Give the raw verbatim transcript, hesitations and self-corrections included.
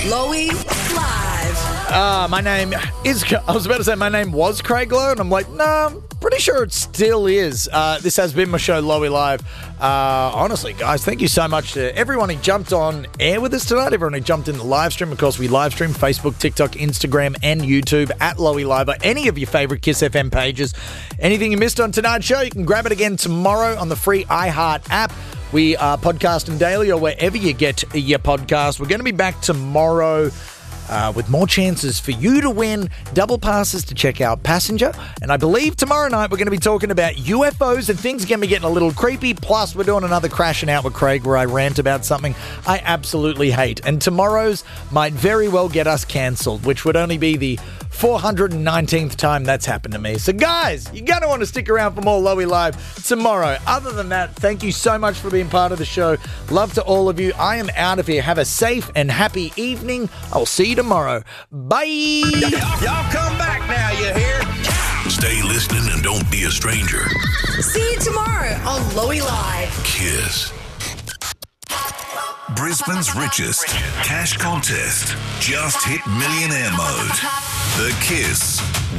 Lowy Live. Uh, my name is, I was about to say my name was Craig Lowe, and I'm like, no, nah, I'm pretty sure it still is. Uh, this has been my show, Lowy Live. Uh, honestly, guys, thank you so much to everyone who jumped on air with us tonight, everyone who jumped in the live stream. Of course, we live stream Facebook, TikTok, Instagram, and YouTube at Lowy Live, or any of your favorite Kiss F M pages. Anything you missed on tonight's show, you can grab it again tomorrow on the free iHeart app. We are podcasting daily or wherever you get your podcast. We're going to be back tomorrow uh, with more chances for you to win double passes to check out Passenger. And I believe tomorrow night we're going to be talking about U F Os, and things are going to be getting a little creepy. Plus, we're doing another Crashing Out with Craig where I rant about something I absolutely hate. And tomorrow's might very well get us cancelled, which would only be the four hundred nineteenth time that's happened to me. So guys, you're going to want to stick around for more Lowy Live tomorrow. Other than that, thank you so much for being part of the show. Love to all of you. I am out of here. Have a safe and happy evening. I'll see you tomorrow. Bye. Y'all come back now, you hear? Stay listening and don't be a stranger. See you tomorrow on Lowy Live. Kiss. Brisbane's richest cash contest just hit millionaire mode. The Kiss